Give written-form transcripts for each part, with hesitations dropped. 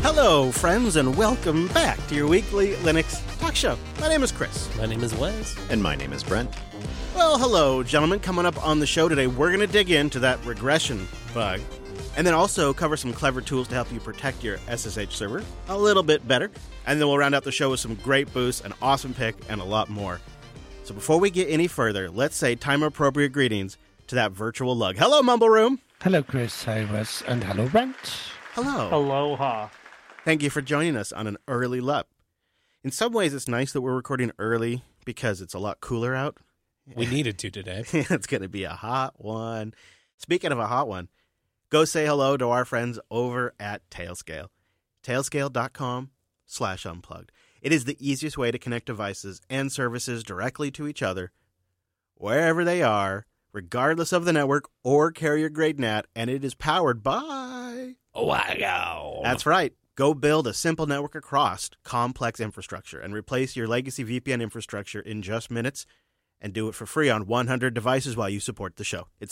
Hello, friends, and welcome back to your weekly Linux talk show. My name is Chris. My name is Wes. And my name is Brent. Well, hello, gentlemen. Coming up on the show today, we're going to dig into that regression bug, and then also cover some clever tools to help you protect your SSH server a little bit better. And then we'll round out the show with some great boosts, an awesome pick, and a lot more. So before we get any further, let's say time-appropriate greetings to that virtual lug. Hello, Mumble Room. Hello, Chris. Hi, Wes. And hello, Brent. Hello. Aloha. Thank you for joining us on an early LUP. In some ways, it's nice that we're recording early because it's a lot cooler out. We needed to today. It's going to be a hot one. Speaking of a hot one, go say hello to our friends over at Tailscale. Tailscale.com/unplugged. It is the easiest way to connect devices and services directly to each other, wherever they are, regardless of the network or carrier-grade NAT, and it is powered by... Wow. That's right. Go build a simple network across complex infrastructure and replace your legacy VPN infrastructure in just minutes and do it for free on 100 devices while you support the show. It's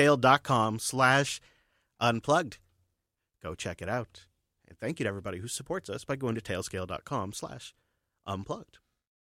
tailscale.com/unplugged. Go check it out. And thank you to everybody who supports us by going to tailscale.com/unplugged.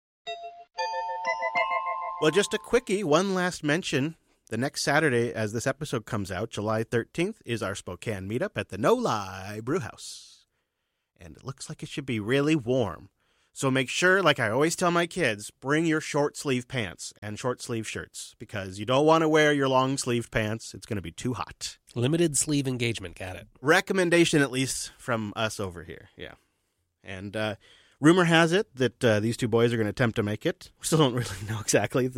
Well, just a quickie, one last mention. The next Saturday, as this episode comes out, July 13th, is our Spokane meetup at the No Lie Brewhouse. And it looks like it should be really warm. So make sure, like I always tell my kids, bring your short sleeve pants and short sleeve shirts because you don't want to wear your long sleeved pants. It's going to be too hot. Limited sleeve engagement, got it. Recommendation, at least from us over here. Yeah. And rumor has it that these two boys are going to attempt to make it. We still don't really know exactly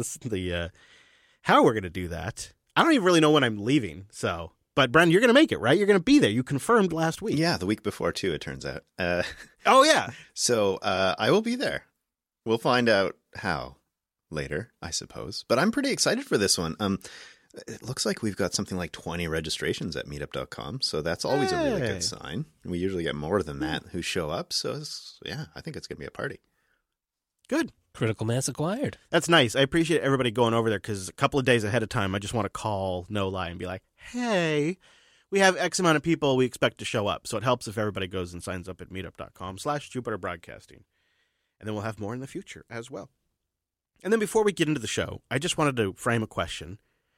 how we're going to do that. I don't even really know when I'm leaving, so... But, Bren, you're going to make it, right? You're going to be there. You confirmed last week. Yeah, the week before, too, it turns out. Oh, yeah. So I will be there. We'll find out how later, I suppose. But I'm pretty excited for this one. It looks like we've got something like 20 registrations at meetup.com, so that's always a really good sign. We usually get more than that who show up, so yeah, I think it's going to be a party. Good. Critical mass acquired. That's nice. I appreciate everybody going over there because a couple of days ahead of time, I just want to call No Lie and be like, hey, we have X amount of people we expect to show up. So it helps if everybody goes and signs up at meetup.com/Jupiter Broadcasting. And then we'll have more in the future as well. And then before we get into the show, I just wanted to frame a question.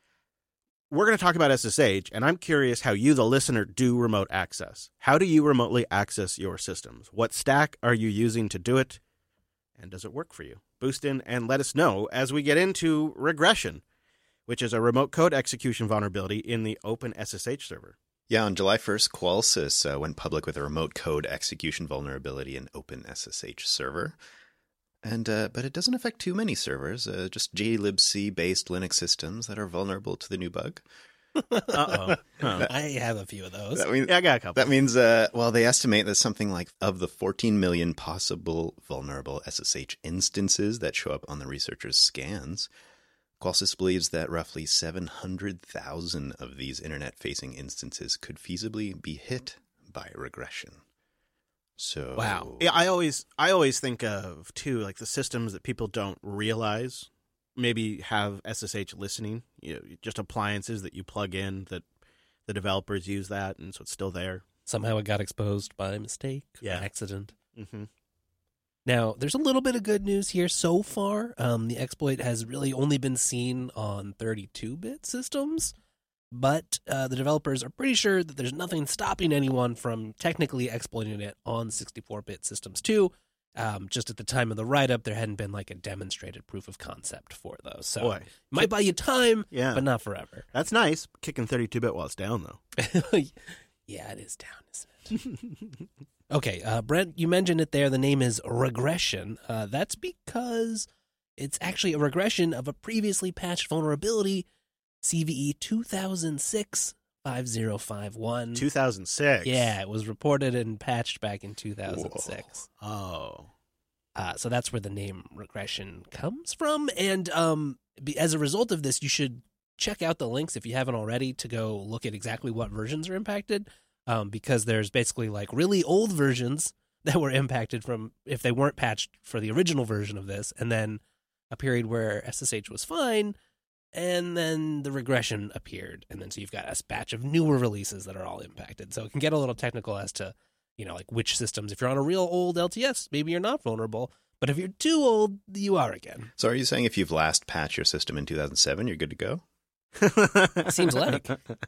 We're going to talk about SSH, and I'm curious how you, the listener, do remote access. How do you remotely access your systems? What stack are you using to do it? And does it work for you? Boost in and let us know as we get into regression, which is a remote code execution vulnerability in the OpenSSH server. Yeah, on July 1st, Qualsys went public with a remote code execution vulnerability in OpenSSH server. And but it doesn't affect too many servers, just glibc-based Linux systems that are vulnerable to the new bug. Uh-oh. Huh. I have a few of those. Yeah, I got a couple. That means, they estimate that something like of the 14 million possible vulnerable SSH instances that show up on the researchers' scans, Qualsys believes that roughly 700,000 of these internet-facing instances could feasibly be hit by regression. So, wow. Yeah, I always think of, too, like the systems that people don't realize maybe have SSH listening, just appliances that you plug in that the developers use that, and so it's still there. Somehow it got exposed by mistake, Yeah. accident. Mm-hmm. Now, there's a little bit of good news here so far. The exploit has really only been seen on 32-bit systems, but the developers are pretty sure that there's nothing stopping anyone from technically exploiting it on 64-bit systems too. Just at the time of the write-up, there hadn't been like a demonstrated proof of concept for those. So Boy. it might buy you time, Yeah. but not forever. That's nice. Kicking 32-bit while it's down, though. Yeah, it is down, isn't it? Okay, Brent, you mentioned it there. The name is regression. That's because it's actually a regression of a previously patched vulnerability, CVE 2006-5051. 2006. Yeah, it was reported and patched back in 2006. Whoa. Oh. So that's where the name regression comes from. And as a result of this, you should check out the links if you haven't already to go look at exactly what versions are impacted. Because there's basically like really old versions that were impacted from if they weren't patched for the original version of this, and then a period where SSH was fine, and then the regression appeared, and then so you've got a batch of newer releases that are all impacted. So it can get a little technical as to like which systems. If you're on a real old LTS, maybe you're not vulnerable. But if you're too old, you are again. So are you saying if you've last patched your system in 2007, you're good to go? Seems like.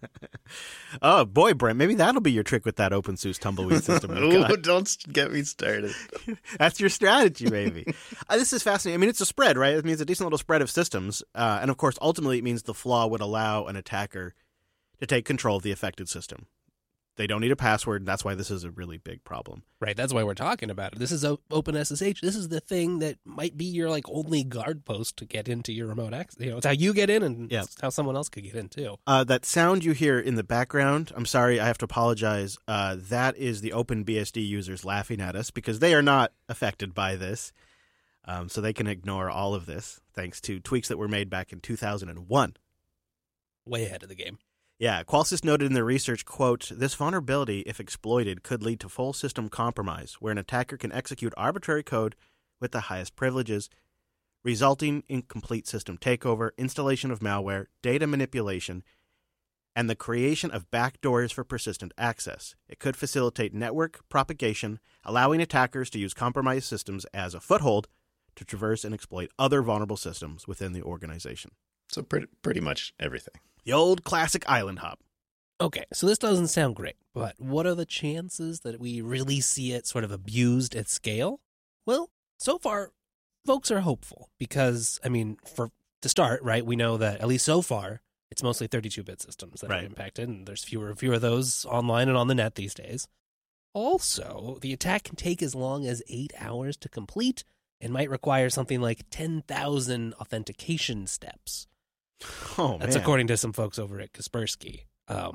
Oh, boy, Brent, maybe that'll be your trick with that OpenSUSE tumbleweed system. Ooh, don't get me started. That's your strategy, maybe. This is fascinating. I mean, it's a spread, right? It means a decent little spread of systems. And, of course, ultimately it means the flaw would allow an attacker to take control of the affected system. They don't need a password, and that's why this is a really big problem. Right, that's why we're talking about it. This is OpenSSH. This is the thing that might be your only guard post to get into your remote access. It's how you get in, and it's how someone else could get in too. That sound you hear in the background, I'm sorry, I have to apologize. That is the OpenBSD users laughing at us because they are not affected by this. So they can ignore all of this thanks to tweaks that were made back in 2001. Way ahead of the game. Yeah, Qualsys noted in their research, quote, "This vulnerability, if exploited, could lead to full system compromise, where an attacker can execute arbitrary code with the highest privileges, resulting in complete system takeover, installation of malware, data manipulation, and the creation of backdoors for persistent access. It could facilitate network propagation, allowing attackers to use compromised systems as a foothold to traverse and exploit other vulnerable systems within the organization." So pretty much everything. The old classic island hop. Okay, so this doesn't sound great, but what are the chances that we really see it sort of abused at scale? Well, so far, folks are hopeful because, to start, right, we know that at least so far, it's mostly 32-bit systems that are impacted, and there's fewer of those online and on the net these days. Also, the attack can take as long as 8 hours to complete and might require something like 10,000 authentication steps. Oh, That's man. according to some folks over at Kaspersky.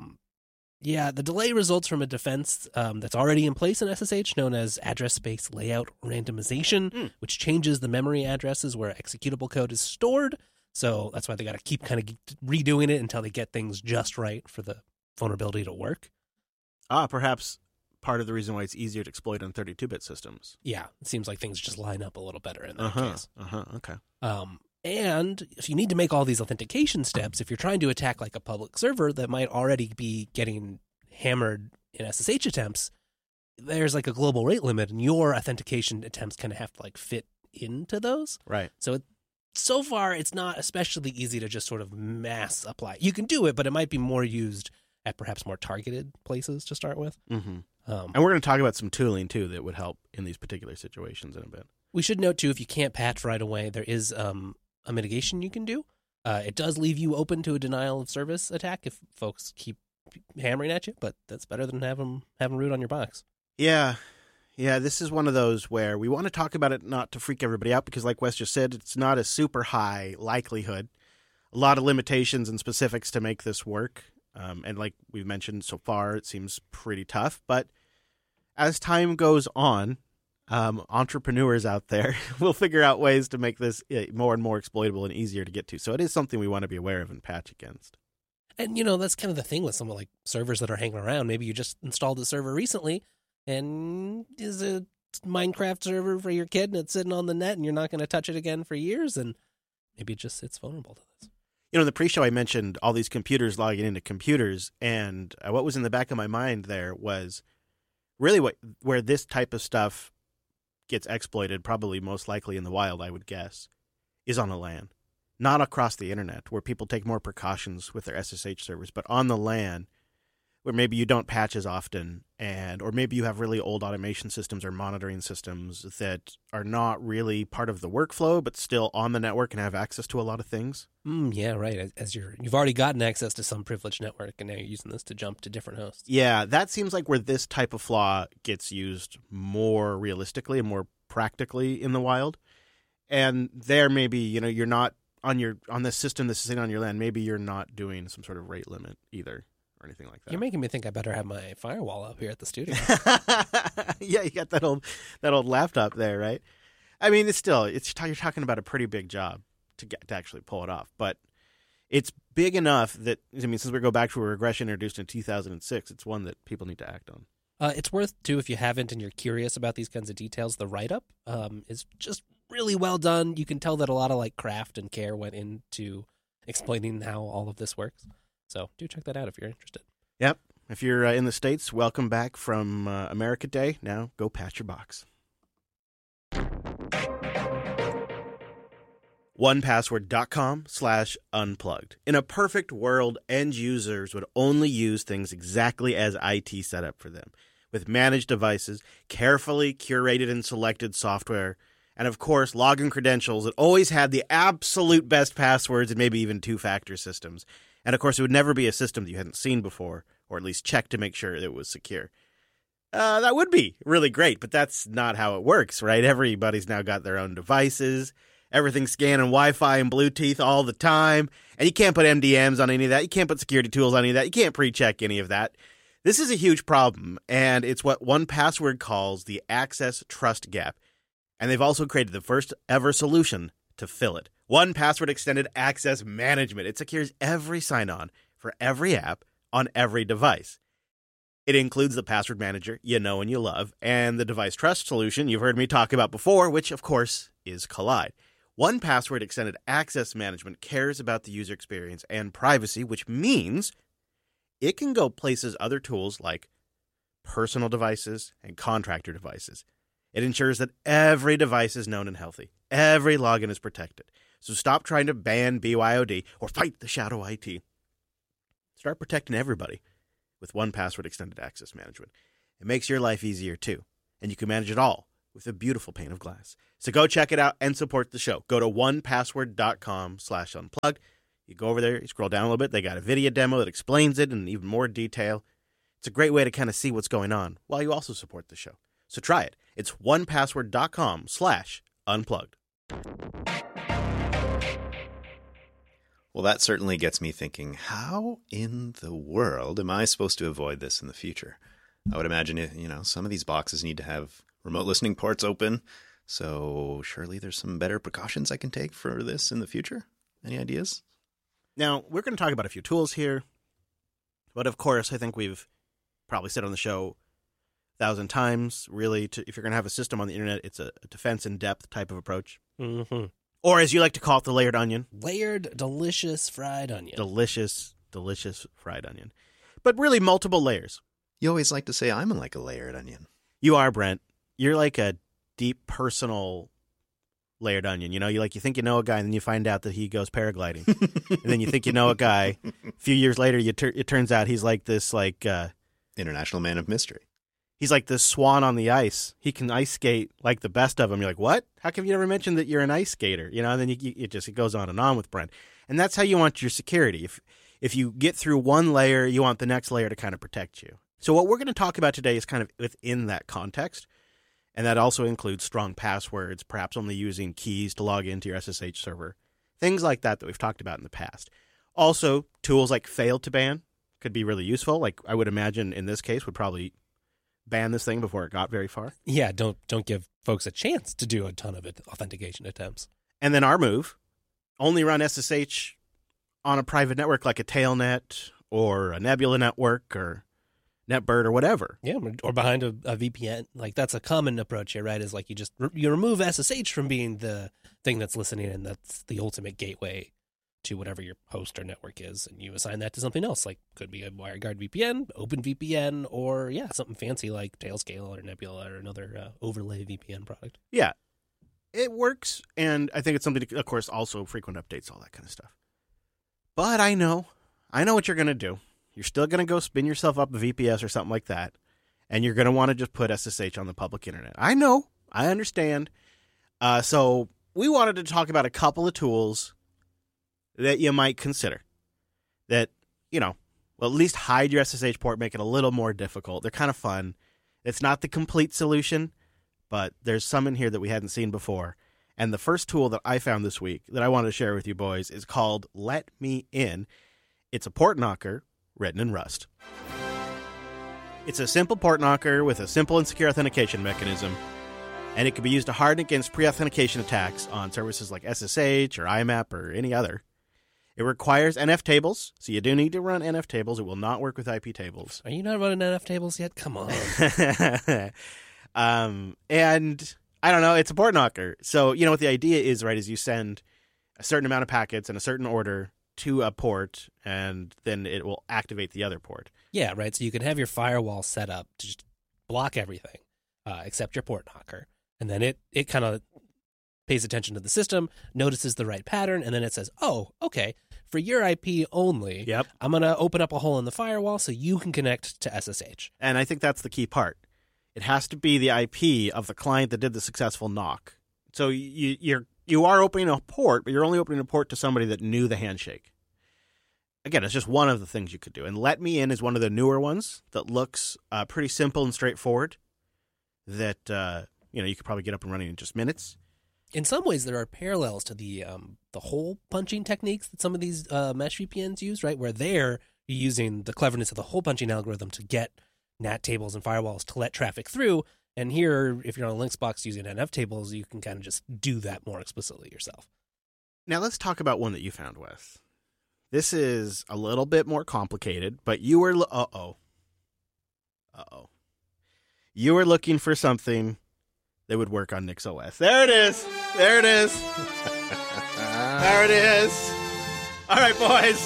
The delay results from a defense that's already in place in SSH known as address space layout randomization, which changes the memory addresses where executable code is stored. So that's why they got to keep kind of redoing it until they get things just right for the vulnerability to work. Perhaps part of the reason why it's easier to exploit on 32-bit systems. Yeah, it seems like things just line up a little better in that case. Okay. And if you need to make all these authentication steps, if you're trying to attack like a public server that might already be getting hammered in SSH attempts, there's like a global rate limit, and your authentication attempts kind of have to fit into those. Right. So far, it's not especially easy to just sort of mass apply. You can do it, but it might be more used at perhaps more targeted places to start with. Mm-hmm. And we're going to talk about some tooling, too, that would help in these particular situations in a bit. We should note, too, if you can't patch right away, there is a mitigation you can do. It does leave you open to a denial of service attack if folks keep hammering at you, but that's better than having root on your box. Yeah, this is one of those where we want to talk about it not to freak everybody out because, like Wes just said, it's not a super high likelihood. A lot of limitations and specifics to make this work. And like we've mentioned so far, it seems pretty tough. But as time goes on, entrepreneurs out there will figure out ways to make this more and more exploitable and easier to get to. So it is something we want to be aware of and patch against. And, that's kind of the thing with some of like servers that are hanging around. Maybe you just installed a server recently and is a Minecraft server for your kid and it's sitting on the net and you're not going to touch it again for years. And maybe it just sits vulnerable to this. In the pre-show, I mentioned all these computers logging into computers. And what was in the back of my mind there was really where this type of stuff gets exploited, probably most likely in the wild, I would guess, is on the LAN. Not across the internet, where people take more precautions with their SSH servers, but on the LAN, where maybe you don't patch as often, or maybe you have really old automation systems or monitoring systems that are not really part of the workflow, but still on the network and have access to a lot of things. Yeah, right. As you've already gotten access to some privileged network, and now you're using this to jump to different hosts. Yeah, that seems like where this type of flaw gets used more realistically and more practically in the wild. And there, maybe you're not on this system that's sitting on your LAN. Maybe you're not doing some sort of rate limit either, or anything like that. You're making me think I better have my firewall up here at the studio. Yeah, you got that old laptop there, right? I mean, you're talking about a pretty big job to actually pull it off, but it's big enough that since we go back to a regression introduced in 2006, it's one that people need to act on. It's worth, too, if you haven't and you're curious about these kinds of details, the write-up is just really well done. You can tell that a lot of craft and care went into explaining how all of this works. So do check that out if you're interested. Yep. If you're in the States, welcome back from America Day. Now go patch your box. 1password.com/unplugged. In a perfect world, end users would only use things exactly as IT set up for them, with managed devices, carefully curated and selected software, and of course, login credentials that always had the absolute best passwords and maybe even two-factor systems. And of course, it would never be a system that you hadn't seen before, or at least check to make sure that it was secure. That would be really great, but that's not how it works, right? Everybody's now got their own devices. Everything's scanning Wi-Fi and Bluetooth all the time. And you can't put MDMs on any of that. You can't put security tools on any of that. You can't pre-check any of that. This is a huge problem, and it's what 1Password calls the access trust gap. And they've also created the first ever solution to fill it. 1Password Extended Access Management. It secures every sign-on for every app on every device. It includes the password manager you know and you love, and the device trust solution you've heard me talk about before, which, of course, is Collide. 1Password Extended Access Management cares about the user experience and privacy, which means it can go places other tools like personal devices and contractor devices. It ensures that every device is known and healthy. Every login is protected. So stop trying to ban BYOD or fight the shadow IT. Start protecting everybody with 1Password Extended Access Management. It makes your life easier too, and you can manage it all with a beautiful pane of glass. So go check it out and support the show. Go to 1password.com/unplugged. You go over there, you scroll down a little bit. They got a video demo that explains it in even more detail. It's a great way to kind of see what's going on while you also support the show. So try it. It's 1password.com/unplugged. Well, that certainly gets me thinking, how in the world am I supposed to avoid this in the future? I would imagine, some of these boxes need to have remote listening ports open. So surely there's some better precautions I can take for this in the future. Any ideas? Now, we're going to talk about a few tools here. But of course, I think we've probably said on the show 1,000 times, really, if you're going to have a system on the internet, it's a defense in depth type of approach. Mm-hmm. Or as you like to call it, the layered onion. Layered, delicious fried onion. Delicious, delicious fried onion. But really multiple layers. You always like to say I'm like a layered onion. You are, Brent. You're like a deep personal layered onion. You think you know a guy, and then you find out that he goes paragliding. And then you think you know a guy. A few years later, it turns out he's like this, International man of mystery. He's like this swan on the ice. He can ice skate like the best of them. You're like, what? How come you never mentioned that you're an ice skater? And then it goes on and on with Brent. And that's how you want your security. If you get through one layer, you want the next layer to kind of protect you. So what we're going to talk about today is kind of within that context. And that also includes strong passwords, perhaps only using keys to log into your SSH server. Things like that we've talked about in the past. Also, tools like Fail2Ban could be really useful. Like I would imagine in this case would probably ban this thing before it got very far. Yeah, don't give folks a chance to do a ton of authentication attempts. And then our move, only run SSH on a private network like a Tailnet or a Nebula network or NetBird or whatever. Yeah, or behind a VPN. Like that's a common approach here, right? Is like you remove SSH from being the thing that's listening, and that's the ultimate gateway to whatever your host or network is, and you assign that to something else. Like could be a WireGuard VPN, OpenVPN, or something fancy like Tailscale or Nebula or another overlay VPN product. Yeah, it works, and I think it's something to, of course, also frequent updates, all that kind of stuff. But I know what you're going to do. You're still going to go spin yourself up a VPS or something like that, and you're going to want to just put SSH on the public internet. I know. I understand. So we wanted to talk about a couple of tools that you might consider that, at least hide your SSH port, make it a little more difficult. They're kind of fun. It's not the complete solution, but there's some in here that we hadn't seen before. And the first tool that I found this week that I wanted to share with you boys is called Let Me In. It's a port knocker written in Rust. It's a simple port knocker with a simple and secure authentication mechanism, and it can be used to harden against pre-authentication attacks on services like SSH or IMAP or any other. It requires NF tables, so you do need to run NF tables. It will not work with IP tables. Are you not running NF tables yet? Come on. And I don't know, it's a port knocker. So, what the idea is, right, is you send a certain amount of packets in a certain order to a port, and then it will activate the other port. Yeah, right. So you can have your firewall set up to just block everything except your port knocker. And then it kind of pays attention to the system, notices the right pattern, and then it says, oh, okay, for your IP only, Yep. I'm going to open up a hole in the firewall so you can connect to SSH. And I think that's the key part. It has to be the IP of the client that did the successful knock. So you are opening a port, but you're only opening a port to somebody that knew the handshake. Again, it's just one of the things you could do. And Let Me In is one of the newer ones that looks pretty simple and straightforward that you could probably get up and running in just minutes. In some ways, there are parallels to the hole punching techniques that some of these mesh VPNs use, right? Where they're using the cleverness of the hole punching algorithm to get NAT tables and firewalls to let traffic through. And here, if you're on a Linux box using NF tables, you can kind of just do that more explicitly yourself. Now let's talk about one that you found, Wes. This is a little bit more complicated, but you were you were looking for something that would work on NixOS. There it is. There it is. There it is. All right, boys.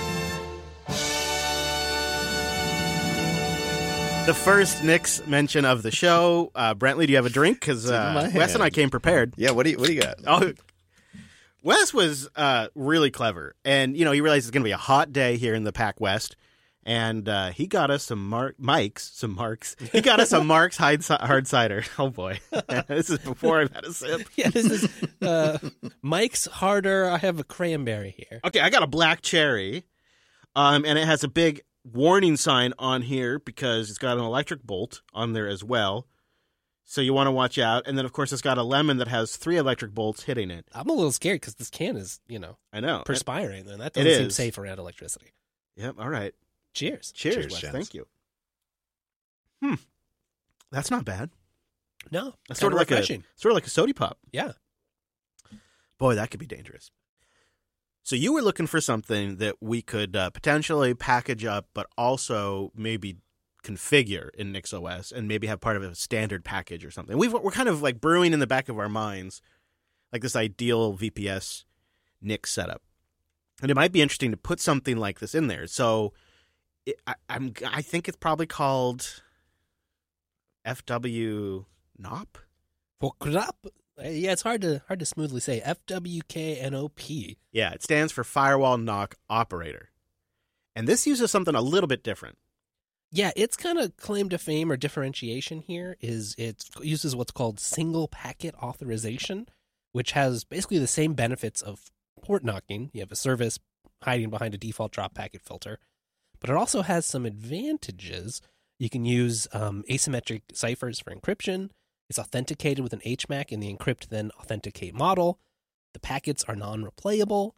The first Nix mention of the show. Brantley, do you have a drink? Because Wes and I came prepared. Yeah, what do you got? Oh, Wes was really clever, and he realized it's going to be a hot day here in the Pac West, and he got us some Marks. He got us a Mark's hard cider. Oh boy, this is before I've had a sip. Yeah, this is Mike's Harder. I have a cranberry here. Okay, I got a black cherry, and it has a big warning sign on here because it's got an electric bolt on there as well. So you want to watch out. And then, of course, it's got a lemon that has 3 electric bolts hitting it. I'm a little scared because this can is, I know. perspiring. And that doesn't seem safe around electricity. Yep. All right. Cheers. Cheers, Wes. Jens. Thank you. That's not bad. No, That's sort of refreshing. Sort of like a soda pop. Yeah. Boy, that could be dangerous. So you were looking for something that we could potentially package up, but also maybe configure in NixOS and maybe have part of a standard package or something. We're kind of like brewing in the back of our minds like this ideal VPS Nix setup. And it might be interesting to put something like this in there. So I think it's probably called FW NOP. Yeah, it's hard to smoothly say. FWKNOP. Yeah, it stands for Firewall Knock Operator. And this uses something a little bit different. Yeah, its kind of claim to fame or differentiation here is it uses what's called single packet authorization, which has basically the same benefits of port knocking. You have a service hiding behind a default drop packet filter, but it also has some advantages. You can use asymmetric ciphers for encryption. It's authenticated with an HMAC in the encrypt then authenticate model. The packets are non-replayable.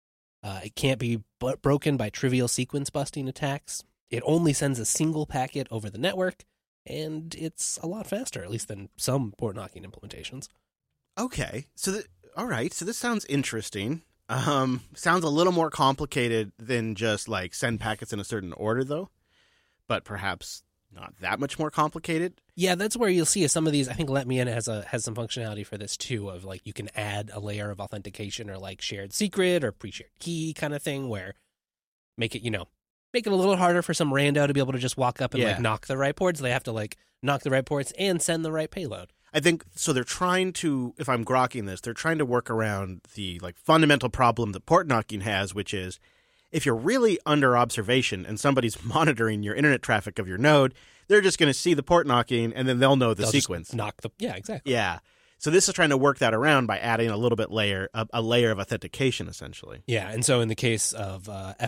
It can't be broken by trivial sequence busting attacks. It only sends a single packet over the network, and it's a lot faster, at least than some port knocking implementations. Okay, all right. So this sounds interesting. Sounds a little more complicated than just like send packets in a certain order, though. But perhaps not that much more complicated. Yeah, that's where you'll see some of these. I think Let Me In has some functionality for this too, of like you can add a layer of authentication or like shared secret or pre-shared key kind of thing, where make it a little harder for some rando to be able to just walk up and like knock the right ports. They have to like knock the right ports and send the right payload. I think so. They're trying to, if I'm grokking this, they're trying to work around the like fundamental problem that port knocking has, which is if you're really under observation and somebody's monitoring your internet traffic of your node, they're just going to see the port knocking and then they'll know the sequence. Yeah, exactly. Yeah. So this is trying to work that around by adding a little bit a layer of authentication, essentially. Yeah, and so in the case of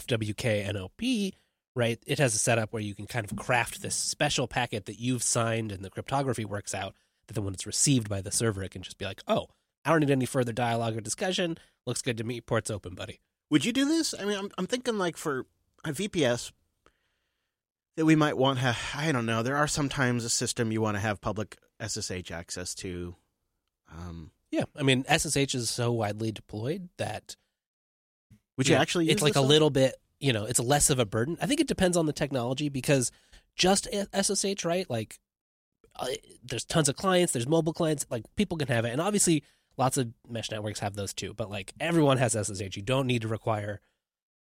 FWKNOP, right, it has a setup where you can kind of craft this special packet that you've signed and the cryptography works out, that then when it's received by the server, it can just be like, oh, I don't need any further dialogue or discussion. Looks good to me. Port's open, buddy. Would you do this? I mean, I'm thinking like for a VPS that we might want to, I don't know, there are sometimes a system you want to have public SSH access to. Yeah, I mean, SSH is so widely deployed that would you actually use it's like this a little bit, it's less of a burden. I think it depends on the technology because just SSH, right? Like there's tons of clients, there's mobile clients, like people can have it. And obviously lots of mesh networks have those too, but like everyone has SSH. You don't need to require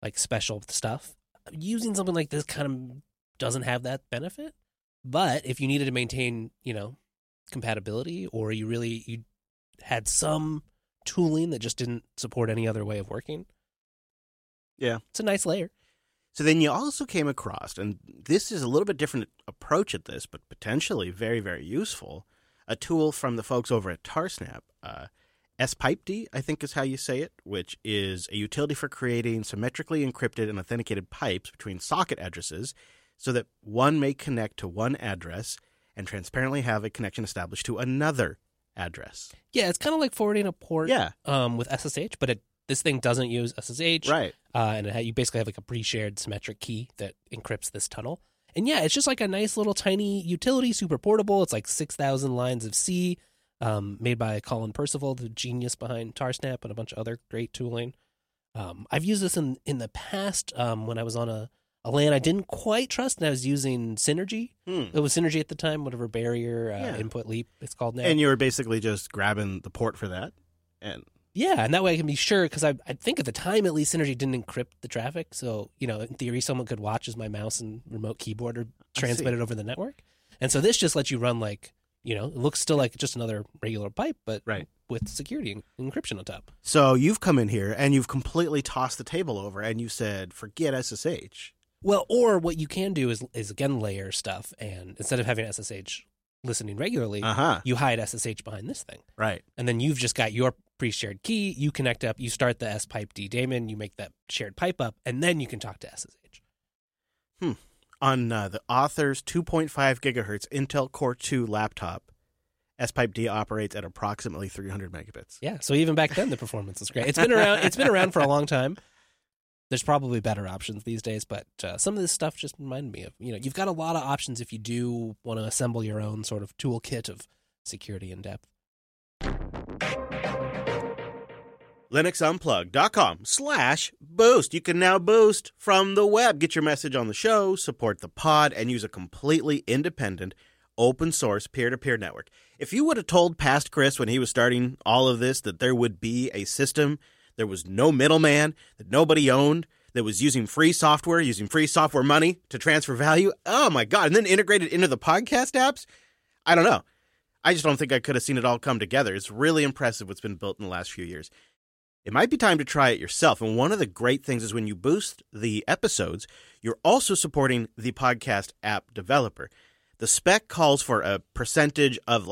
like special stuff. Using something like this kind of doesn't have that benefit. But if you needed to maintain, compatibility, or you had some tooling that just didn't support any other way of working, yeah, it's a nice layer. So then you also came across, and this is a little bit different approach at this, but potentially very, very useful, a tool from the folks over at Tarsnap, SPiped, I think is how you say it, which is a utility for creating symmetrically encrypted and authenticated pipes between socket addresses so that one may connect to one address and transparently have a connection established to another address. Yeah, it's kind of like forwarding a port Yeah. with SSH, but this thing doesn't use SSH. Right. And you basically have like a pre-shared symmetric key that encrypts this tunnel. And yeah, it's just like a nice little tiny utility, super portable. It's like 6,000 lines of C, made by Colin Percival, the genius behind Tarsnap and a bunch of other great tooling. I've used this in the past when I was on a LAN I didn't quite trust, and I was using Synergy. It was Synergy at the time, whatever barrier input leap it's called now. And you were basically just grabbing the port for that. Yeah, and that way I can be sure, because I think at the time, at least, Synergy didn't encrypt the traffic. So, in theory, someone could watch as my mouse and remote keyboard are transmitted over the network. And so this just lets you run it looks still like just another regular pipe, but with security and encryption on top. So you've come in here and you've completely tossed the table over and you said, forget SSH. Well, or what you can do is again, layer stuff. And instead of having SSH listening regularly, you hide SSH behind this thing. Right. And then you've just got your pre-shared key. You connect up, you start the SPiped daemon, you make that shared pipe up, and then you can talk to SSH. On the author's 2.5 gigahertz Intel Core 2 laptop, SPiped operates at approximately 300 megabits. Yeah, so even back then the performance is great. It's been around for a long time. There's probably better options these days, but some of this stuff just reminded me of, you've got a lot of options if you do want to assemble your own sort of toolkit of security in depth. LinuxUnplugged.com/boost. You can now boost from the web. Get your message on the show, support the pod, and use a completely independent, open source, peer-to-peer network. If you would have told past Chris when he was starting all of this that there would be a system, there was no middleman, that nobody owned, that was using free software money to transfer value, oh my God, and then integrated into the podcast apps, I don't know. I just don't think I could have seen it all come together. It's really impressive what's been built in the last few years. It might be time to try it yourself. And one of the great things is when you boost the episodes, you're also supporting the podcast app developer. The spec calls for a percentage of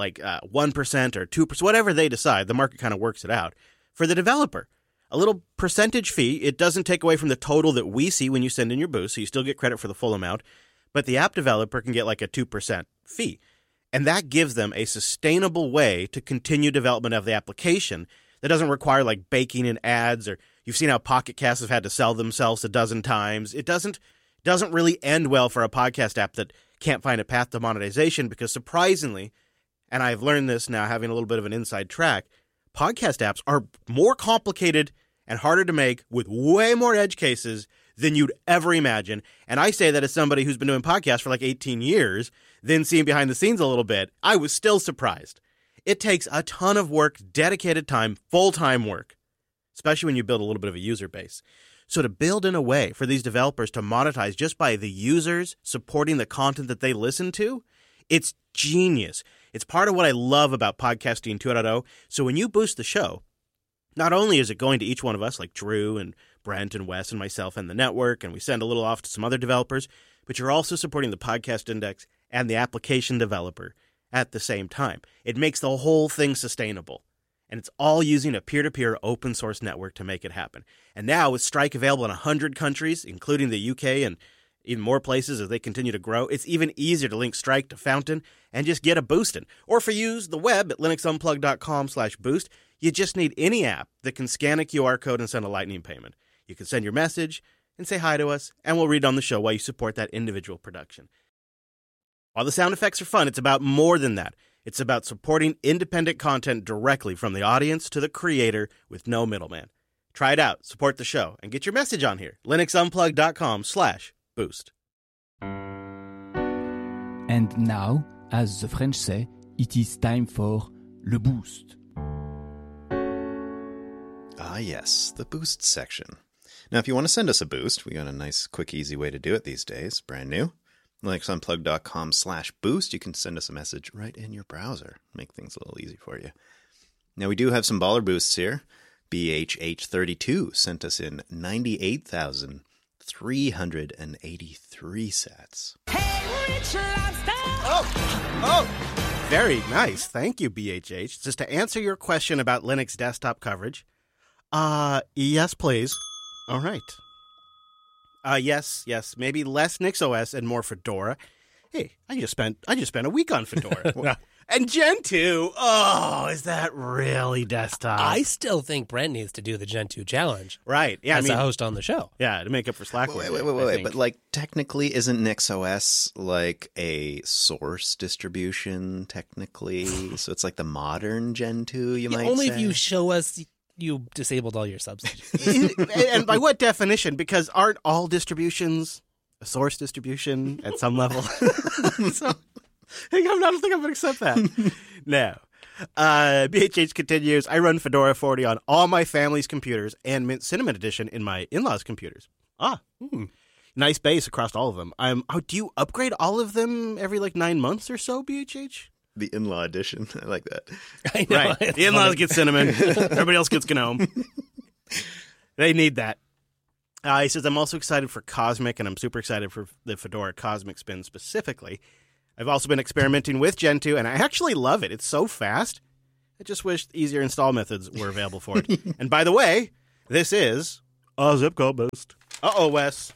1% or 2%, whatever they decide. The market kind of works it out for the developer. A little percentage fee. It doesn't take away from the total that we see when you send in your boost, so you still get credit for the full amount. But the app developer can get like a 2% fee. And that gives them a sustainable way to continue development of the application that doesn't require like baking in ads, or you've seen how Pocket Casts have had to sell themselves a dozen times. It doesn't really end well for a podcast app that can't find a path to monetization, because surprisingly, and I've learned this now having a little bit of an inside track, podcast apps are more complicated and harder to make with way more edge cases than you'd ever imagine. And I say that as somebody who's been doing podcasts for like 18 years, then seeing behind the scenes a little bit, I was still surprised. It takes a ton of work, dedicated time, full-time work, especially when you build a little bit of a user base. So to build in a way for these developers to monetize just by the users supporting the content that they listen to, it's genius. It's part of what I love about Podcasting 2.0. So when you boost the show, not only is it going to each one of us, like Drew and Brent and Wes and myself and the network, and we send a little off to some other developers, but you're also supporting the Podcast Index and the application developer at the same time. It makes the whole thing sustainable. And it's all using a peer-to-peer open source network to make it happen. And now with Strike available in 100 countries, including the UK and even more places as they continue to grow, it's even easier to link Strike to Fountain and just get a boostin'. Or if you use the web at linuxunplugged.com/boost, you just need any app that can scan a QR code and send a Lightning payment. You can send your message and say hi to us, and we'll read on the show while you support that individual production. While the sound effects are fun, it's about more than that. It's about supporting independent content directly from the audience to the creator with no middleman. Try it out, support the show, and get your message on here. linuxunplugged.com/boost. And now, as the French say, it is time for le boost. Ah, yes, the boost section. Now, if you want to send us a boost, we got a nice, quick, easy way to do it these days. Brand new. LinuxUnplugged.com/boost. You can send us a message right in your browser. Make things a little easy for you. Now, we do have some baller boosts here. BHH32 sent us in 98,383 sats. Oh, very nice. Thank you, BHH. Just to answer your question about Linux desktop coverage, yes, please. All right. Yes. Maybe less NixOS and more Fedora. Hey, I just spent a week on Fedora. And Gentoo. Oh, is that really desktop? I still think Brent needs to do the Gen 2 challenge. Right. Yeah, as a host on the show. Yeah, to make up for Slack. Wait. But like, technically, isn't NixOS like a source distribution? Technically, so it's like the modern Gen 2. You might only say? if you show us you disabled all your subs. And by what definition? Because aren't all distributions a source distribution at some level? So, I don't think I'm going to accept that. No. BHH continues, I run Fedora 40 on all my family's computers and Mint Cinnamon Edition in my in-laws' computers. Nice base across all of them. Do you upgrade all of them every 9 months or so, BHH? The in-law edition. I like that. I know, right. The in-laws get Cinnamon. Everybody else gets GNOME. They need that. He says, I'm also excited for Cosmic, and I'm super excited for the Fedora Cosmic spin specifically. I've also been experimenting with Gentoo, and I actually love it. It's so fast. I just wish easier install methods were available for it. And by the way, this is a zip code boost. Uh-oh, Wes.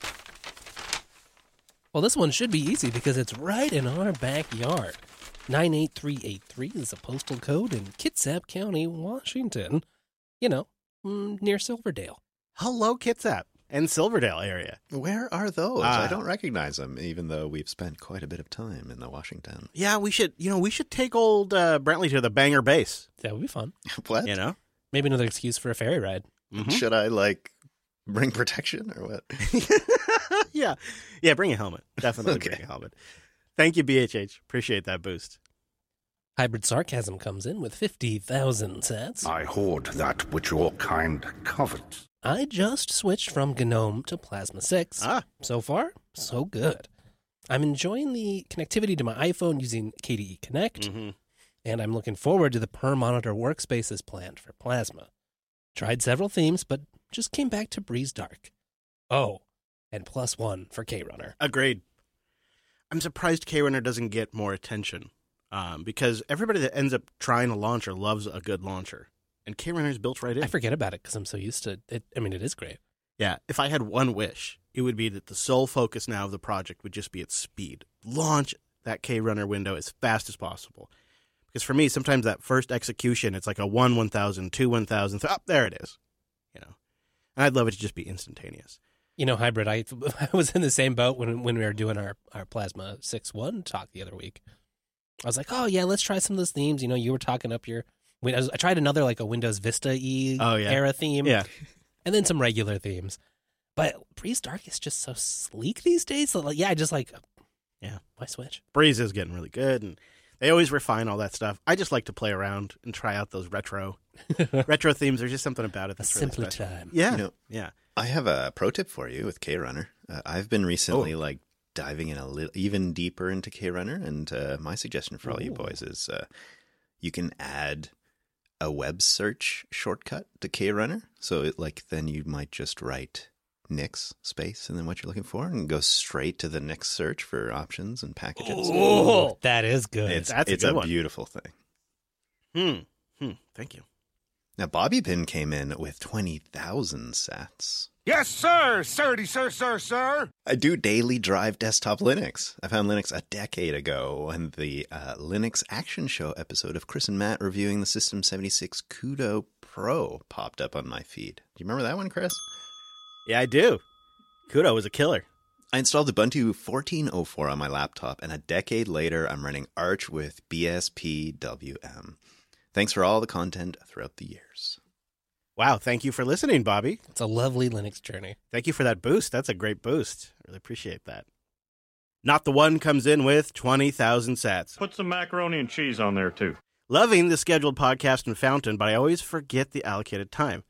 Well, this one should be easy because it's right in our backyard. 98383 is a postal code in Kitsap County, Washington. Near Silverdale. Hello, Kitsap and Silverdale area. Where are those? I don't recognize them, even though we've spent quite a bit of time in the Washington. Yeah, we should take old Brentley to the Bangor base. That would be fun. What? Maybe another excuse for a ferry ride. Mm-hmm. Should I bring protection or what? Yeah, bring a helmet. Definitely bring a helmet. Thank you, BHH. Appreciate that boost. Hybrid Sarcasm comes in with 50,000 sats. I hoard that which your kind covets. I just switched from GNOME to Plasma 6. So far, so good. I'm enjoying the connectivity to my iPhone using KDE Connect, and I'm looking forward to the per-monitor workspaces planned for Plasma. Tried several themes, but just came back to Breeze Dark. Oh, and +1 for KRunner. Agreed. I'm surprised KRunner doesn't get more attention, because everybody that ends up trying a launcher loves a good launcher. And KRunner is built right in. I forget about it because I'm so used to it. I mean, it is great. Yeah, if I had one wish, it would be that the sole focus now of the project would just be its speed. Launch that KRunner window as fast as possible. Because for me, sometimes that first execution, it's like a 1,000, 2,000, there it is. And I'd love it to just be instantaneous. Hybrid, I was in the same boat when we were doing our Plasma 6.1 talk the other week. I was like, oh, yeah, let's try some of those themes. You were talking up your... I tried another a Windows Vista-y era theme. Yeah. And then some regular themes. But Breeze Dark is just so sleek these days. So why switch? Breeze is getting really good, and they always refine all that stuff. I just like to play around and try out those retro themes. There's just something about it that's a really simpler special. time. Yeah. Yeah. I have a pro tip for you with KRunner. I've been recently diving in a little even deeper into KRunner, and my suggestion for all you boys is you can add a web search shortcut to KRunner. So then you might just write Nix space and then what you're looking for and go straight to the Nix search for options and packages. Oh, that is good. It's a a beautiful thing. Thank you. Now, Bobby Pin came in with 20,000 sats. Yes, sir! Sirdy, sir! I do daily drive desktop Linux. I found Linux a decade ago when the Linux Action Show episode of Chris and Matt reviewing the System 76 Kudo Pro popped up on my feed. Do you remember that one, Chris? Yeah, I do. Kudo was a killer. I installed Ubuntu 14.04 on my laptop, and a decade later, I'm running Arch with BSPWM. Thanks for all the content throughout the years. Wow, thank you for listening, Bobby. It's a lovely Linux journey. Thank you for that boost. That's a great boost. I really appreciate that. Not the One comes in with 20,000 sats. Put some macaroni and cheese on there, too. Loving the scheduled podcast in Fountain, but I always forget the allocated time.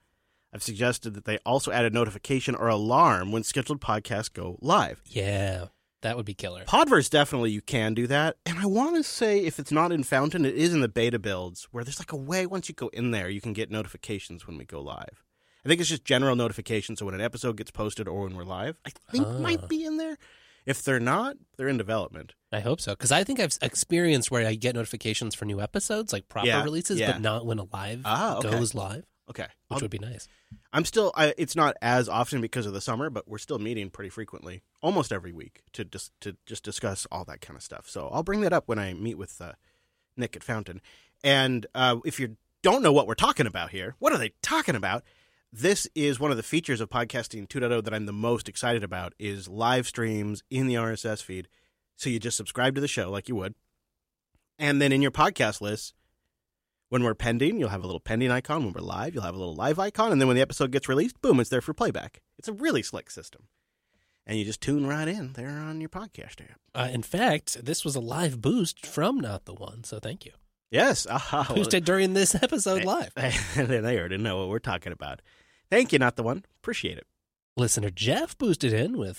I've suggested that they also add a notification or alarm when scheduled podcasts go live. Yeah, that would be killer. Podverse, definitely you can do that. And I want to say if it's not in Fountain, it is in the beta builds where there's like a way once you go in there, you can get notifications when we go live. I think it's just general notifications. So when an episode gets posted or when we're live, I think might be in there. If they're not, they're in development. I hope so. Because I think I've experienced where I get notifications for new episodes, like proper releases, but not when a live goes live. Okay. Which would be nice. I'm still, it's not as often because of the summer, but we're still meeting pretty frequently, almost every week, to just discuss all that kind of stuff. So I'll bring that up when I meet with Nick at Fountain. And if you don't know what we're talking about here, what are they talking about? This is one of the features of Podcasting 2.0 that I'm the most excited about is live streams in the RSS feed. So you just subscribe to the show like you would. And then in your podcast list, when we're pending, you'll have a little pending icon. When we're live, you'll have a little live icon. And then when the episode gets released, boom, it's there for playback. It's a really slick system. And you just tune right in there on your podcast app. In fact, this was a live boost from Not the One, so thank you. Yes. Boosted during this episode live. They already know what we're talking about. Thank you, Not the One. Appreciate it. Listener Jeff boosted in with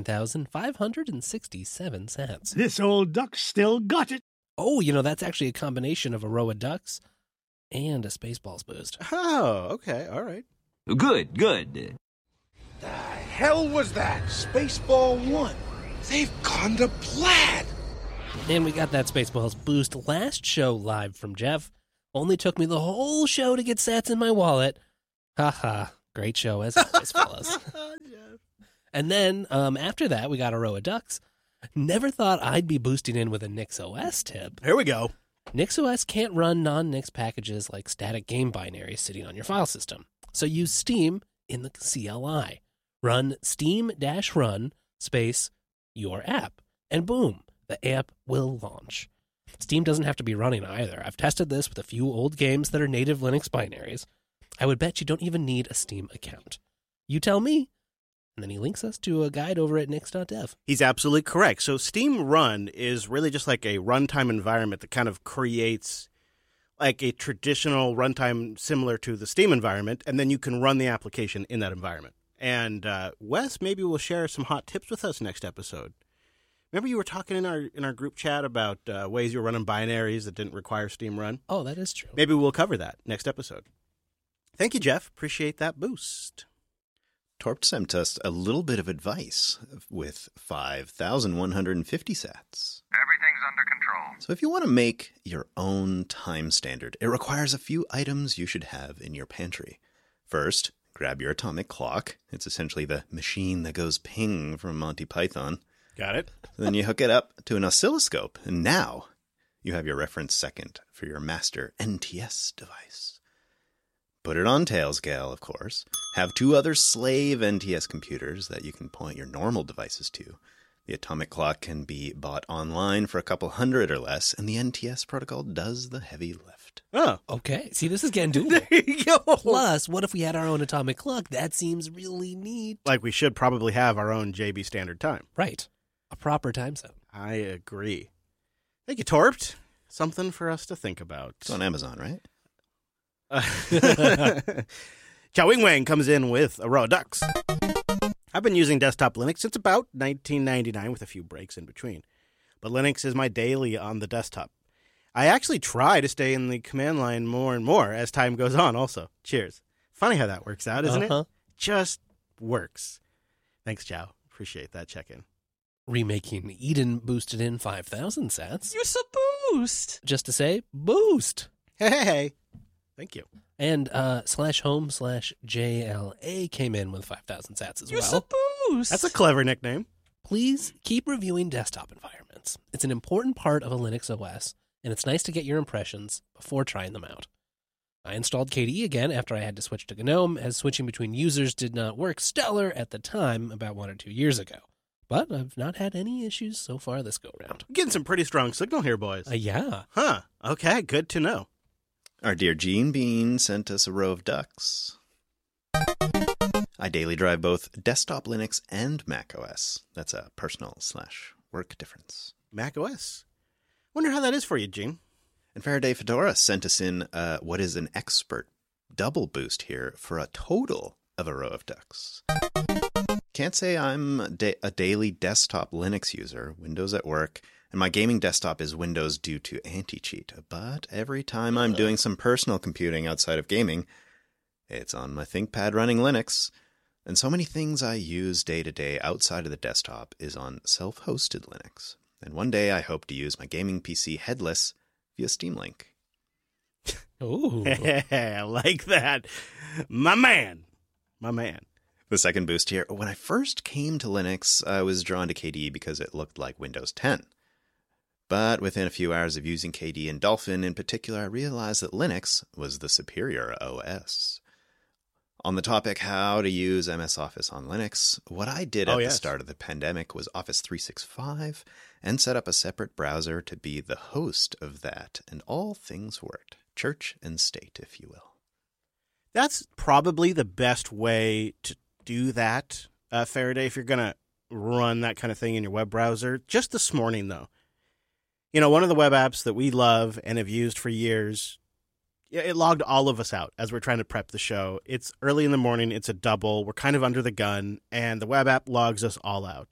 14,567 sats. This old duck still got it. Oh, that's actually a combination of a row of ducks and a Spaceballs boost. Oh, okay. All right. Good. The hell was that? Spaceball 1. They've gone to plaid. And we got that Spaceballs boost last show live from Jeff. Only took me the whole show to get sats in my wallet. Haha. Great show as always, fellas. And then after that, we got a row of ducks. Never thought I'd be boosting in with a NixOS tip. Here we go. NixOS can't run non-Nix packages like static game binaries sitting on your file system. So use Steam in the CLI. Run steam-run space your app. And boom, the app will launch. Steam doesn't have to be running either. I've tested this with a few old games that are native Linux binaries. I would bet you don't even need a Steam account. You tell me. And then he links us to a guide over at nix.dev. He's absolutely correct. So Steam Run is really just like a runtime environment that kind of creates like a traditional runtime similar to the Steam environment, and then you can run the application in that environment. And Wes maybe will share some hot tips with us next episode. Remember you were talking in our group chat about ways you were running binaries that didn't require Steam Run? Oh, that is true. Maybe we'll cover that next episode. Thank you, Jeff. Appreciate that boost. Torp sent us a little bit of advice with 5,150 sats. Everything's under control. So if you want to make your own time standard, it requires a few items you should have in your pantry. First, grab your atomic clock. It's essentially the machine that goes ping from Monty Python. Got it. Then you hook it up to an oscilloscope, and now you have your reference second for your master NTS device. Put it on Tailscale, of course. Have two other slave NTS computers that you can point your normal devices to. The atomic clock can be bought online for a couple $100 or less, and the NTS protocol does the heavy lift. Oh. Okay. See, this is getting doable. There you go. Plus, what if we had our own atomic clock? That seems really neat. Like we should probably have our own JB Standard Time. Right. A proper time zone. I agree. Thank you, Torpt. Something for us to think about. It's on Amazon, right? Chow Wing Wang comes in with a row of ducks. I've been using desktop Linux since about 1999 with a few breaks in between. But Linux is my daily on the desktop. I actually try to stay in the command line more and more as time goes on also. Cheers. Funny how that works out, isn't it? Just works. Thanks, Chow. Appreciate that check-in. Remaking Eden boosted in 5,000 sats. You're so boost. Just to say, boost. Hey. Thank you. And /home/JLA came in with 5,000 sats as You're well. so boost. That's a clever nickname. Please keep reviewing desktop environments. It's an important part of a Linux OS, and it's nice to get your impressions before trying them out. I installed KDE again after I had to switch to GNOME, as switching between users did not work stellar at the time about 1 or 2 years ago. But I've not had any issues so far this go-round. Getting some pretty strong signal here, boys. Yeah. Huh. Okay, good to know. Our dear Gene Bean sent us a row of ducks. I daily drive both desktop Linux and Mac OS. That's a personal/work difference. Mac OS. Wonder how that is for you, Gene. And Faraday Fedora sent us in what is an expert double boost here for a total of a row of ducks. Can't say I'm a daily desktop Linux user, Windows at work, and my gaming desktop is Windows due to anti-cheat. But every time I'm doing some personal computing outside of gaming, it's on my ThinkPad running Linux. And so many things I use day to day outside of the desktop is on self-hosted Linux. And one day I hope to use my gaming PC headless via Steam Link. Ooh. I like that. My man. The second boost here. When I first came to Linux, I was drawn to KDE because it looked like Windows 10. But within a few hours of using KDE and Dolphin in particular, I realized that Linux was the superior OS. On the topic how to use MS Office on Linux, what I did at the start of the pandemic was Office 365 and set up a separate browser to be the host of that, and all things worked. Church and state, if you will. That's probably the best way to do that, Faraday, if you're going to run that kind of thing in your web browser. Just this morning, though. You know, one of the web apps that we love and have used for years, it logged all of us out as we're trying to prep the show. It's early in the morning. It's a double. We're kind of under the gun, and the web app logs us all out.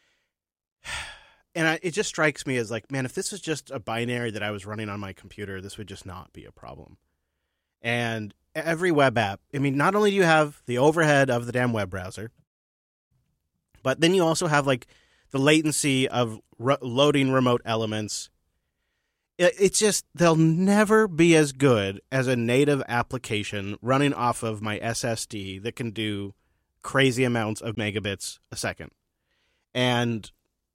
And it just strikes me as like, man, if this was just a binary that I was running on my computer, this would just not be a problem. And every web app, I mean, not only do you have the overhead of the damn web browser, but then you also have like the latency of loading remote elements. It's just, they'll never be as good as a native application running off of my SSD that can do crazy amounts of megabits a second. And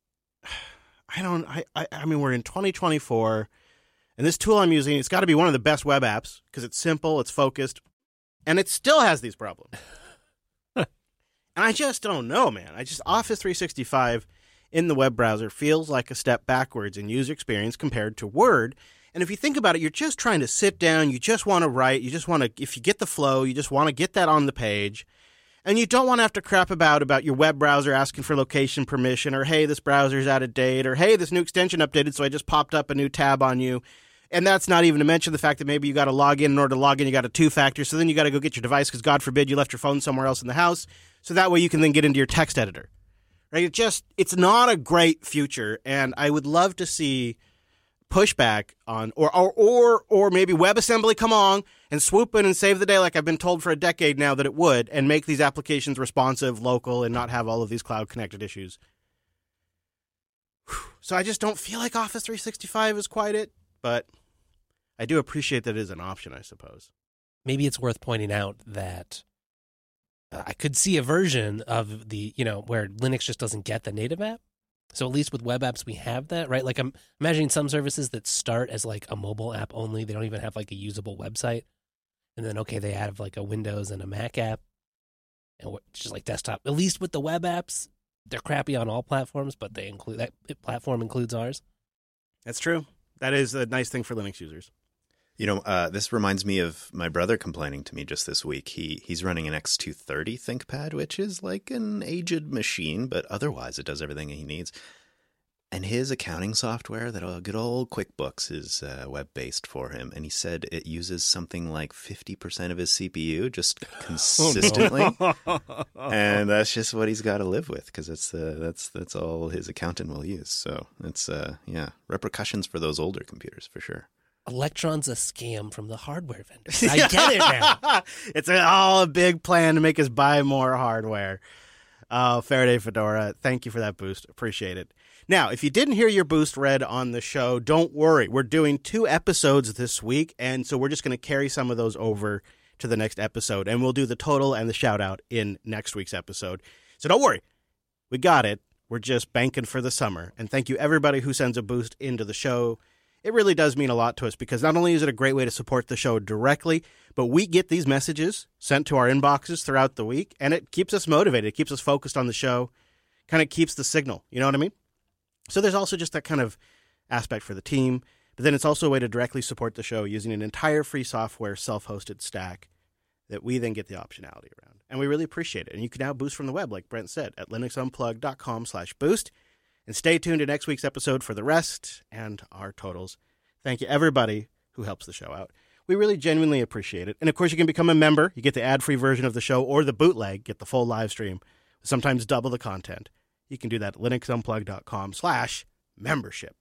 I mean, we're in 2024, and this tool I'm using, it's got to be one of the best web apps because it's simple, it's focused, and it still has these problems. And I just don't know, man. Office 365 in the web browser feels like a step backwards in user experience compared to Word. And if you think about it, you're just trying to sit down, you just want to write, you just want to, if you get the flow, you just want to get that on the page. And you don't want to have to crap about your web browser asking for location permission, or, hey, this browser's out of date, or, hey, this new extension updated, so I just popped up a new tab on you. And that's not even to mention the fact that maybe you got to log in order to log in, you got a two-factor, so then you got to go get your device because, God forbid, you left your phone somewhere else in the house, so that way you can then get into your text editor. Right? It's not a great future, and I would love to see pushback on, or maybe WebAssembly come on and swoop in and save the day like I've been told for a decade now that it would, and make these applications responsive, local, and not have all of these cloud-connected issues. So I just don't feel like Office 365 is quite it, but I do appreciate that it is an option, I suppose. Maybe it's worth pointing out that I could see a version of the, where Linux just doesn't get the native app. So at least with web apps, we have that, right? Like I'm imagining some services that start as like a mobile app only. They don't even have like a usable website. And then, okay, they have like a Windows and a Mac app, and just like desktop. At least with the web apps, they're crappy on all platforms, but they include that platform includes ours. That's true. That is a nice thing for Linux users. This reminds me of my brother complaining to me just this week. He's running an X230 ThinkPad, which is like an aged machine, but otherwise it does everything he needs. And his accounting software, that good old QuickBooks, is web-based for him. And he said it uses something like 50% of his CPU just consistently. Oh, no. And that's just what he's got to live with, because that's all his accountant will use. So it's repercussions for those older computers for sure. Electron's a scam from the hardware vendors. I get it now. It's all a big plan to make us buy more hardware. Oh, Faraday Fedora, thank you for that boost. Appreciate it. Now, if you didn't hear your boost read on the show, don't worry. We're doing 2 episodes this week, and so we're just going to carry some of those over to the next episode, and we'll do the total and the shout-out in next week's episode. So don't worry. We got it. We're just banking for the summer. And thank you, everybody who sends a boost into the show. It really does mean a lot to us, because not only is it a great way to support the show directly, but we get these messages sent to our inboxes throughout the week, and it keeps us motivated. It keeps us focused on the show, kind of keeps the signal. You know what I mean? So there's also just that kind of aspect for the team, but then it's also a way to directly support the show using an entire free software self-hosted stack that we then get the optionality around. And we really appreciate it. And you can now boost from the web, like Brent said, at linuxunplug.com/boost. And stay tuned to next week's episode for the rest and our totals. Thank you, everybody who helps the show out. We really genuinely appreciate it. And of course, you can become a member. You get the ad-free version of the show or the bootleg, get the full live stream, sometimes double the content. You can do that at linuxunplug.com/membership.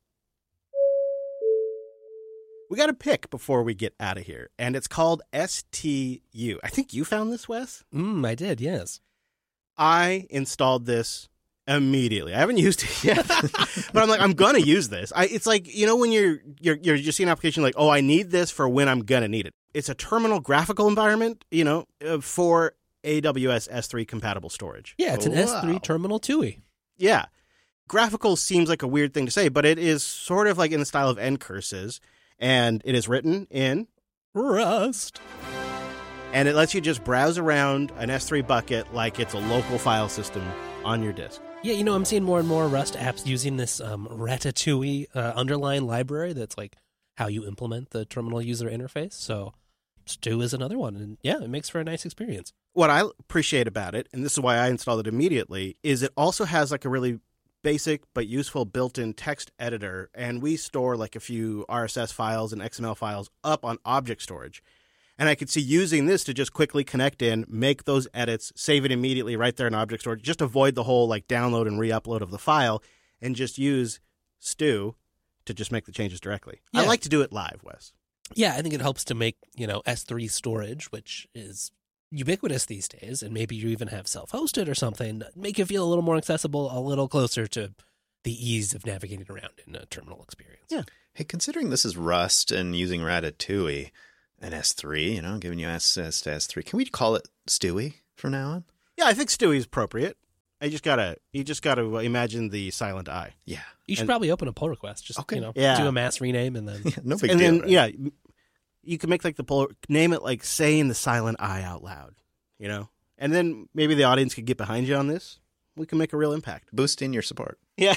We got a pick before we get out of here, and it's called STU. I think you found this, Wes? I did, yes. I installed this immediately. I haven't used it yet, but I'm like, I'm gonna use this. It's like, you know, when you're just seeing an application like, oh, I need this for when I'm gonna need it. It's a terminal graphical environment, you know, for AWS S3 compatible storage. Yeah, it's an S3 Terminal TUI. Yeah, graphical seems like a weird thing to say, but it is sort of like in the style of ncurses, and it is written in Rust. And it lets you just browse around an S3 bucket like it's a local file system on your disk. Yeah, you know, I'm seeing more and more Rust apps using this Ratatouille underline library that's like how you implement the terminal user interface. So Stew is another one. And yeah, it makes for a nice experience. What I appreciate about it, and this is why I installed it immediately, is it also has like a really basic but useful built-in text editor. And we store like a few RSS files and XML files up on object storage. And I could see using this to just quickly connect in, make those edits, save it immediately right there in object storage, just avoid the whole like download and re-upload of the file, and just use Stew to just make the changes directly. Yeah. I like to do it live, Wes. Yeah, I think it helps to make, you know, S3 storage, which is ubiquitous these days, and maybe you even have self-hosted or something, make it feel a little more accessible, a little closer to the ease of navigating around in a terminal experience. Yeah. Hey, considering this is Rust and using Ratatouille and S3, you know, giving you access to S3, can we call it Stewie from now on? Yeah, I think Stewie is appropriate. You just gotta imagine the silent I. Yeah. You should probably open a pull request. Just, Okay. you know, Yeah. do a mass rename and then... No big And deal. then, right? yeah, you can make like the pull, name it like saying the silent I out loud, you know? And then maybe the audience could get behind you on this. We can make a real impact. Boosting your support. Yeah.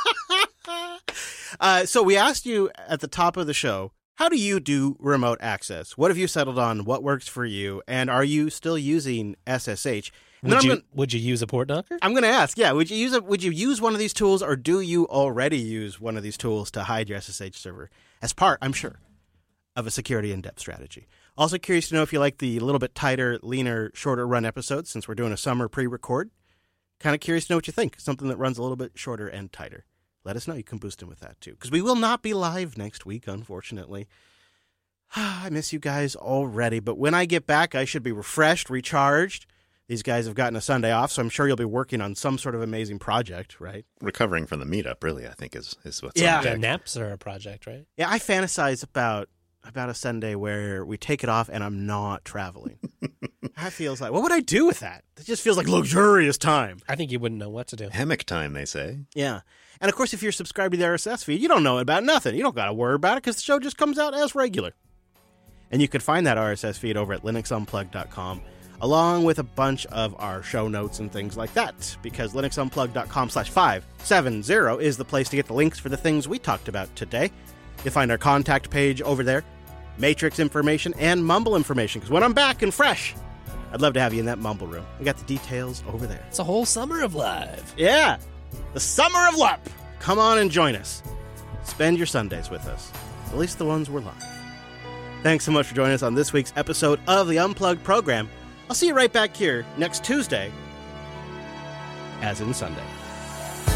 So we asked you at the top of the show, how do you do remote access? What have you settled on? What works for you? And are you still using SSH? And then Would you use a port knocker? I'm going to ask, yeah, would you use one of these tools, or do you already use one of these tools to hide your SSH server as part, I'm sure, of a security in-depth strategy? Also curious to know if you like the little bit tighter, leaner, shorter run episodes, since we're doing a summer pre-record. Kind of curious to know what you think. Something that runs a little bit shorter and tighter. Let us know. You can boost in with that, too. Because we will not be live next week, unfortunately. I miss you guys already. But when I get back, I should be refreshed, recharged. These guys have gotten a Sunday off, so I'm sure you'll be working on some sort of amazing project, right? Recovering from the meetup, really, I think, is what's Yeah. on Yeah, deck. naps are a project, right? Yeah, I fantasize about a Sunday where we take it off and I'm not traveling. That feels like, what would I do with that? It just feels like luxurious time. I think you wouldn't know what to do. Hammock time, they say. Yeah. And of course, if you're subscribed to the RSS feed, you don't know about nothing. You don't got to worry about it because the show just comes out as regular. And you can find that RSS feed over at linuxunplug.com, along with a bunch of our show notes and things like that, because linuxunplug.com/570 is the place to get the links for the things we talked about today. You'll find our contact page over there, Matrix information, and Mumble information, because when I'm back and fresh, I'd love to have you in that Mumble room. We got the details over there. It's a whole summer of live. Yeah, the summer of LUP. Come on and join us. Spend your Sundays with us, at least the ones we're live. Thanks so much for joining us on this week's episode of the Unplugged program. I'll see you right back here next Tuesday, as in Sunday.